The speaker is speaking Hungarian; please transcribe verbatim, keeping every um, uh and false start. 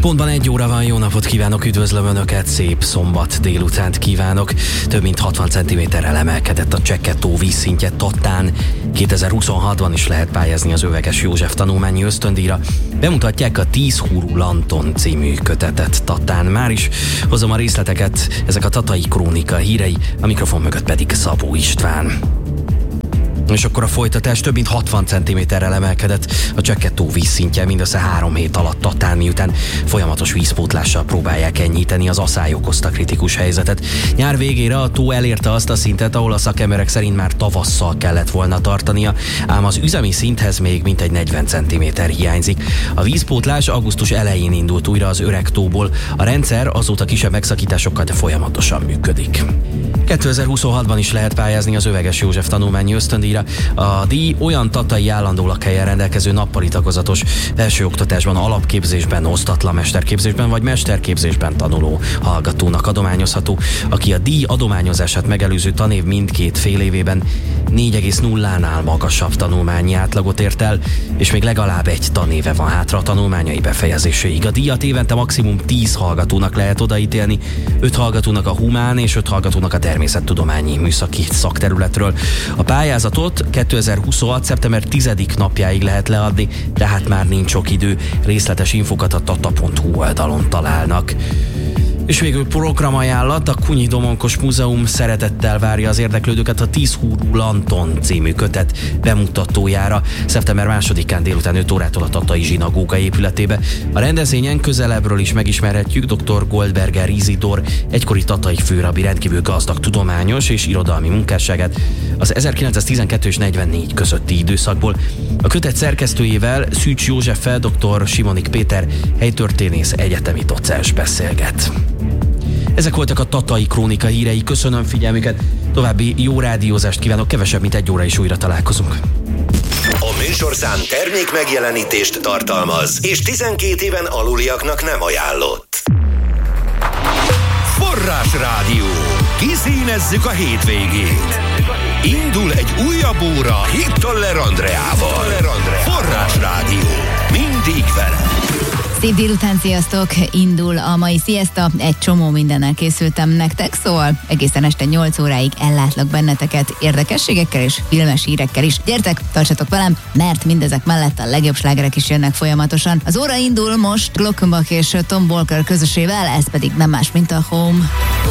Pontban egy óra van, jó napot kívánok, üdvözlöm Önöket, szép szombat délutánt kívánok. Több mint hatvan centiméterrel emelkedett a Csekketó vízszintje Tattán. kétezer-huszonhatban is lehet pályázni az Öveges József tanulmányi ösztöndíjra. Bemutatják a Tíz hurú Lanton című kötetet Tattán. Már is hozom a részleteket, ezek a tatai krónika hírei, a mikrofon mögött pedig Szabó István. És akkor a folytatás: több mint hatvan centiméterrel emelkedett a Csekketó vízszintje mindössze három hét alatt Tattán, miután folyamatos vízpótlással próbálják enyhíteni az aszály okozta kritikus helyzetet. Nyár végére a tó elérte azt a szintet, ahol a szakemberek szerint már tavasszal kellett volna tartania, ám az üzemi szinthez még mintegy negyven centiméter hiányzik. A vízpótlás augusztus elején indult újra az öreg tóból. A rendszer azóta kisebb megszakításokkal, de folyamatosan működik. kétezer-huszonhatban is lehet pályázni az Öveges József tanulmányi ösztöndíjra. A díj olyan tatai állandó lakhelyen rendelkező nappali tagozatos felsőoktatásban, alapképzésben, osztatlan mesterképzésben vagy mesterképzésben tanuló hallgatónak adományozható, aki a díj adományozását megelőző tanév mindkét fél évében négy egész nullánál magasabb tanulmányi átlagot ért el, és még legalább egy tanéve van hátra a tanulmányai befejezéséig. A díjat évente maximum tíz hallgatónak lehet odaítélni, öt hallgatónak a humán és öt hallgatónak a természettudományi műszaki szakterületről. A pályázatot kétezer-huszonhat. szeptember tizedike napjáig lehet leadni, tehát már nincs sok idő. Részletes infokat a tata pont hu oldalon találnak. És végül programajánlat: a Kunyi Domonkos Múzeum szeretettel várja az érdeklődőket a Tíz hurú Lanton című kötet bemutatójára szeptember másodikán délután öt órától a tatai zsinagóga épületébe. A rendezvényen közelebbről is megismerhetjük dr. Goldberger Izidor egykori tatai főrabbi rendkívül gazdag tudományos és irodalmi munkásságát az ezerkilencszáztizenkettő és negyvennégy közötti időszakból. A kötet szerkesztőjével, Szűcs Józseffel dr. Simonik Péter helytörténész egyetemi docens beszélget. Ezek voltak a tatai krónika hírei, köszönöm figyelmüket, további jó rádiózást kívánok, kevesebb mint egy óra is újra találkozunk. A műsorszám termék megjelenítést tartalmaz, és tizenkét éven aluliaknak nem ajánlott. Forrás Rádió. Kiszínezzük a hétvégét. Indul egy újabb óra Hittoller Andreával. Forrás Rádió. Mindig vele. Szép délután, sziasztok! Indul a mai sziaszta, egy csomó mindennel készültem nektek, szóval egészen este nyolc óráig ellátlak benneteket érdekességekkel és filmes hírekkel is. Gyertek, tartsatok velem, mert mindezek mellett a legjobb slágerek is jönnek folyamatosan. Az óra indul most Glockenbach és Tom Walker közösével, ez pedig nem más, mint a Home.